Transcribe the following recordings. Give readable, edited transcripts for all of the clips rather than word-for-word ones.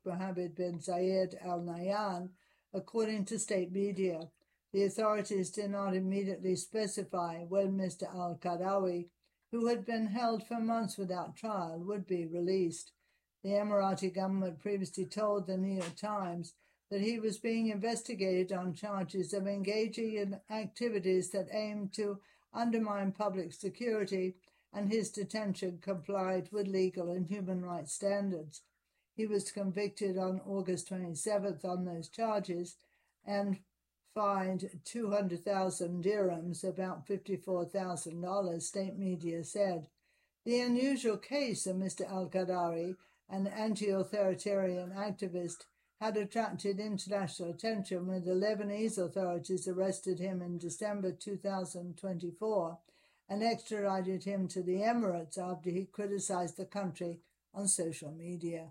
Mohammed bin Zayed Al Nahyan, according to state media. The authorities did not immediately specify when Mr. al-Qaradawi, who had been held for months without trial, would be released. The Emirati government previously told the New York Times that he was being investigated on charges of engaging in activities that aimed to undermine public security, and his detention complied with legal and human rights standards. He was convicted on August 27th on those charges and fined 200,000 dirhams, about $54,000, state media said. The unusual case of Mr. al-Qaradawi, an anti-authoritarian activist, had attracted international attention when the Lebanese authorities arrested him in December 2024 and extradited him to the Emirates after he criticized the country on social media.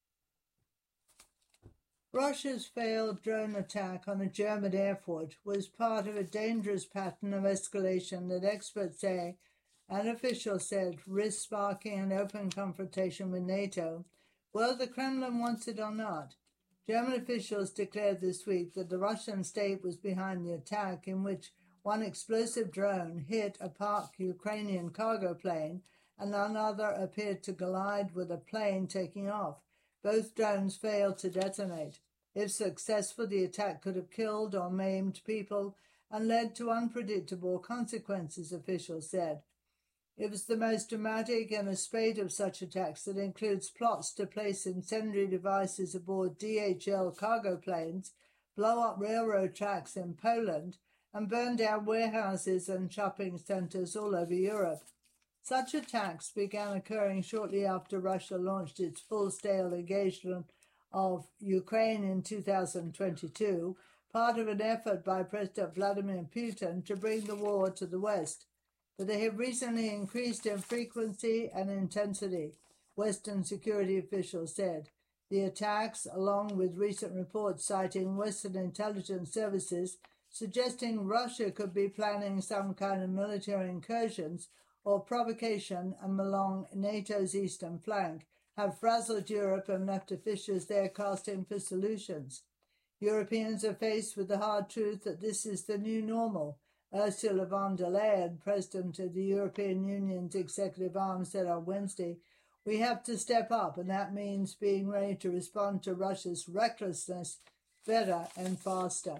Russia's failed drone attack on a German airport was part of a dangerous pattern of escalation that experts say, and officials said, risks sparking an open confrontation with NATO, whether the Kremlin wants it or not. German officials declared this week that the Russian state was behind the attack, in which one explosive drone hit a parked Ukrainian cargo plane and another appeared to collide with a plane taking off. Both drones failed to detonate. If successful, the attack could have killed or maimed people and led to unpredictable consequences, officials said. It was the most dramatic in a spate of such attacks that includes plots to place incendiary devices aboard DHL cargo planes, blow up railroad tracks in Poland, and burn down warehouses and shopping centers all over Europe. Such attacks began occurring shortly after Russia launched its full-scale invasion of Ukraine in 2022, part of an effort by President Vladimir Putin to bring the war to the West. But they have recently increased in frequency and intensity, Western security officials said. The attacks, along with recent reports citing Western intelligence services suggesting Russia could be planning some kind of military incursions or provocation along NATO's eastern flank, have frazzled Europe and left officials there casting for solutions. Europeans are faced with the hard truth that this is the new normal. Ursula von der Leyen, president of the European Union's executive arm, said on Wednesday, "We have to step up, and that means being ready to respond to Russia's recklessness better and faster."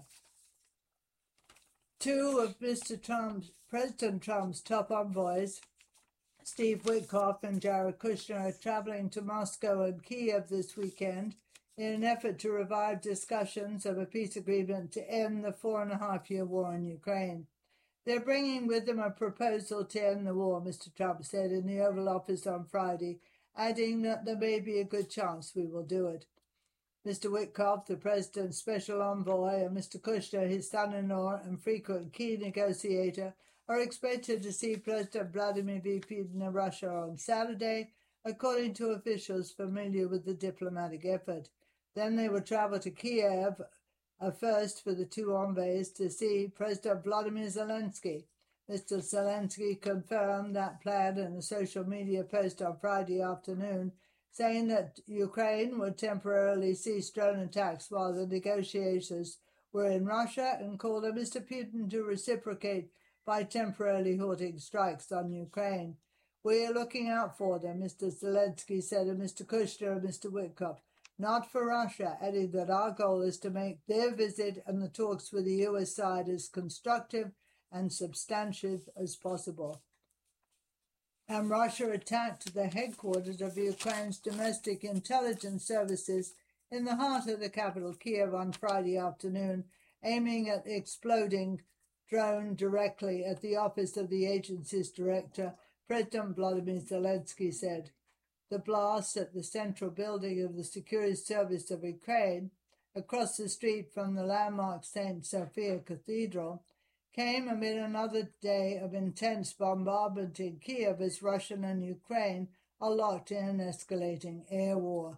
Two of President Trump's top envoys, Steve Witkoff and Jared Kushner, are traveling to Moscow and Kiev this weekend in an effort to revive discussions of a peace agreement to end the 4.5-year war in Ukraine. They're bringing with them a proposal to end the war, Mr. Trump said in the Oval Office on Friday, adding that there may be a good chance we will do it. Mr. Witkoff, the president's special envoy, and Mr. Kushner, his son-in-law and frequent key negotiator, are expected to see President Vladimir Putin of Russia on Saturday, according to officials familiar with the diplomatic effort. Then they will travel to Kiev, a first for the two envoys, to see President Volodymyr Zelensky. Mr. Zelensky confirmed that plan in a social media post on Friday afternoon, saying that Ukraine would temporarily cease drone attacks while the negotiators were in Russia, and called on Mr. Putin to reciprocate by temporarily halting strikes on Ukraine. "We are looking out for them," Mr. Zelensky said to Mr. Kushner and Mr. Witkoff, "not for Russia," adding that our goal is to make their visit and the talks with the U.S. side as constructive and substantive as possible. And Russia attacked the headquarters of Ukraine's domestic intelligence services in the heart of the capital, Kiev, on Friday afternoon, aiming at the exploding drone directly at the office of the agency's director, President Volodymyr Zelensky said. The blast at the central building of the Security Service of Ukraine, across the street from the landmark St. Sophia Cathedral, came amid another day of intense bombardment in Kiev as Russia and Ukraine are locked in an escalating air war.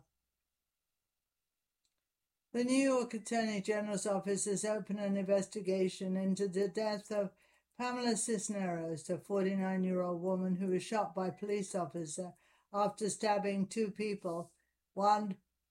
The New York Attorney General's office has opened an investigation into the death of Pamela Cisneros, a 49-year-old woman who was shot by a police officer after stabbing two people, one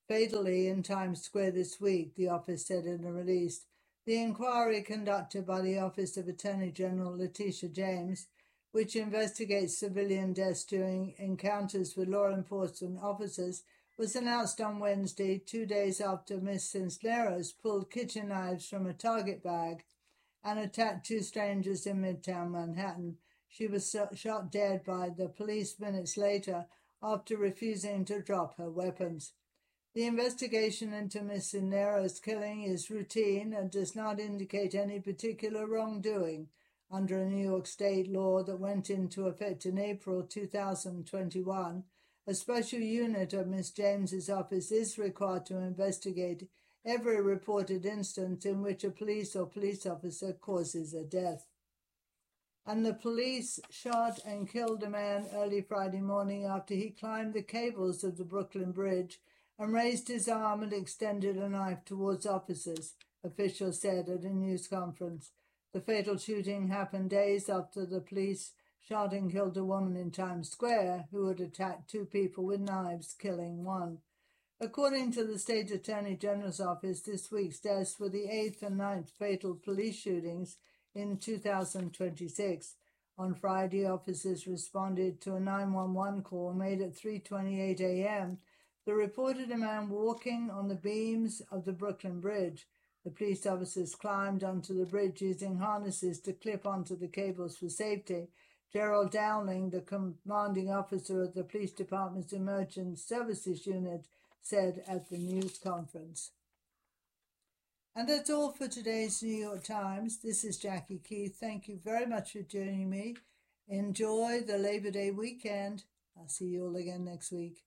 fatally in Times Square this week, the office said in a release. The inquiry conducted by the Office of Attorney General Letitia James, which investigates civilian deaths during encounters with law enforcement officers, was announced on Wednesday, 2 days after Ms. Cisneros pulled kitchen knives from a Target bag and attacked two strangers in Midtown Manhattan. She was shot dead by the police minutes later after refusing to drop her weapons. The investigation into Ms. Cisneros' killing is routine and does not indicate any particular wrongdoing under a New York State law that went into effect in April 2021. A special unit of Ms. James's office is required to investigate every reported instance in which a police or police officer causes a death. And the police shot and killed a man early Friday morning after he climbed the cables of the Brooklyn Bridge and raised his arm and extended a knife towards officers, officials said at a news conference. The fatal shooting happened days after the police shot and killed a woman in Times Square who had attacked two people with knives, killing one. According to the State Attorney General's office, this week's deaths were the 8th and 9th fatal police shootings in 2026. On Friday, officers responded to a 911 call made at 3:28 a.m. that reported a man walking on the beams of the Brooklyn Bridge. The police officers climbed onto the bridge using harnesses to clip onto the cables for safety. Gerald Dowling, the commanding officer of the police department's Emergency Services Unit, said at the news conference. And that's all for today's New York Times. This is Jackie Keith. Thank you very much for joining me. Enjoy the Labor Day weekend. I'll see you all again next week.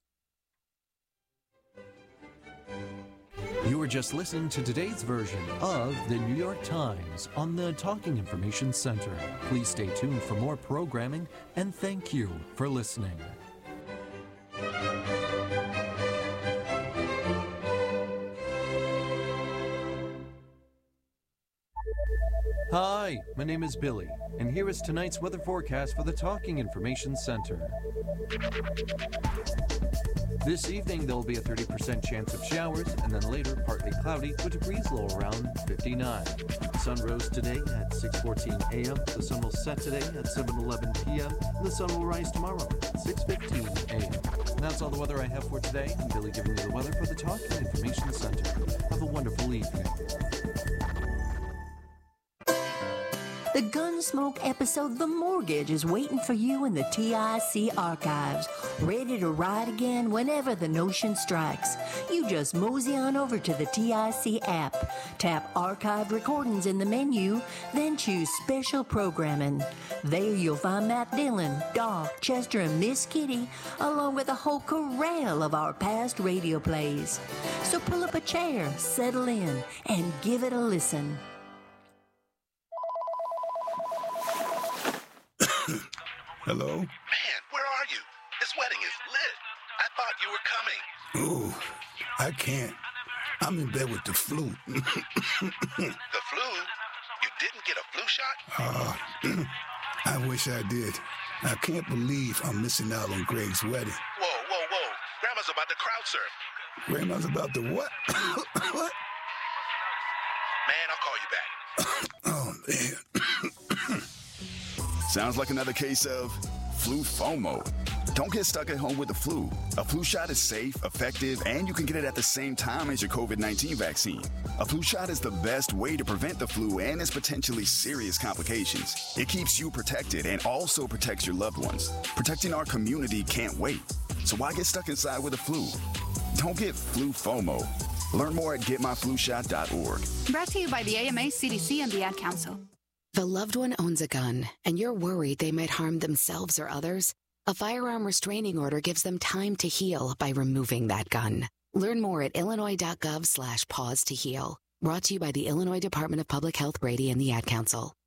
You were just listening to today's version of the New York Times on the Talking Information Center. Please stay tuned for more programming, and thank you for listening. Hi, my name is Billy, and here is tonight's weather forecast for the Talking Information Center. This evening, there will be a 30% chance of showers, and then later, partly cloudy with a breeze low around 59. The sun rose today at 6:14 a.m. The sun will set today at 7:11 p.m. And the sun will rise tomorrow at 6:15 a.m. And that's all the weather I have for today. I'm Billy giving you the weather for the Talking Information Center. Have a wonderful evening. The Gunsmoke episode The Mortgage is waiting for you in the TIC archives, ready to ride again whenever the notion strikes. You just mosey on over to the TIC app, tap Archived Recordings in the menu, then choose Special Programming. There you'll find Matt Dillon, Doc, Chester, and Miss Kitty, along with a whole corral of our past radio plays. So pull up a chair, settle in, and give it a listen. Hello? Man, where are you? This wedding is lit. I thought you were coming. Oh, I can't. I'm in bed with the flu. The flu? You didn't get a flu shot? I wish I did. I can't believe I'm missing out on Greg's wedding. Whoa. Grandma's about to crowd surf. Grandma's about to what? What? Man, I'll call you back. Oh, man. Sounds like another case of flu FOMO. Don't get stuck at home with the flu. A flu shot is safe, effective, and you can get it at the same time as your COVID-19 vaccine. A flu shot is the best way to prevent the flu and its potentially serious complications. It keeps you protected and also protects your loved ones. Protecting our community can't wait. So why get stuck inside with the flu? Don't get flu FOMO. Learn more at getmyflushot.org. Brought to you by the AMA, CDC, and the Ad Council. If a loved one owns a gun and you're worried they might harm themselves or others, a firearm restraining order gives them time to heal by removing that gun. Learn more at illinois.gov/pause to heal. Brought to you by the Illinois Department of Public Health, Brady, and the Ad Council.